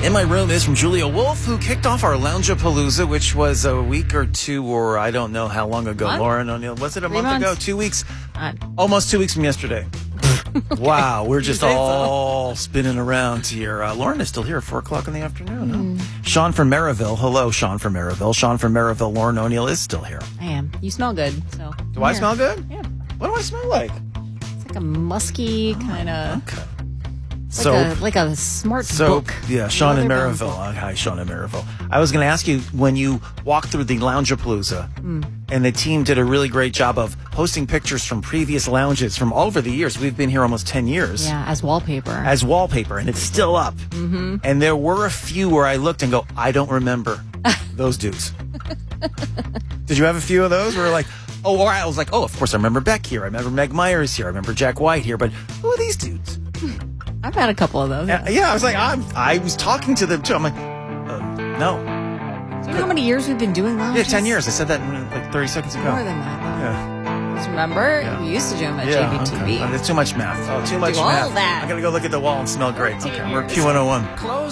In My Room is from Julia Wolf, who kicked off our Loungeapalooza, which was a week or two, or I don't know how long ago. What? Lauren O'Neill, was it a 3 month ago? months? 2 weeks? God. Almost 2 weeks from yesterday. Wow, we're just think so? all spinning around here. Lauren is still here at 4 o'clock in the afternoon. Huh? Sean from Maryville. Hello, Sean from Maryville. Sean from Maryville. Lauren O'Neill is still here. I am. You smell good. So. Do I smell good? Yeah. What do I smell like? It's like a musky kind of. Okay. Like a smart So, book. yeah, Sean in Leather-bound Maryville. Hi, Sean in Maryville. I was going to ask you, when you walked through the Loungeapalooza, and the team did a really great job of posting pictures from previous lounges from all over the years. We've been here almost 10 years. Yeah, as wallpaper. As wallpaper, and it's still up. Mm-hmm. And there were a few where I looked and go, I don't remember those dudes. Did you have a few of those where like, oh, or I was like, oh, of course I remember Beck here. I remember Meg Myers here. I remember Jack White here. But who are these dudes? I've had a couple of those. Yeah, I was like, I was talking to them too. I'm like, no. Do you know how many years we've been doing lounges? Yeah, 10 years. I said that in like 30 seconds ago. More than that. Though. Yeah. Just remember, Yeah. we used to do them at Yeah, JBTV. okay. It's too much math. Oh, too much all math. that. I gotta go look at the wall and smell great. Okay, we're Q101.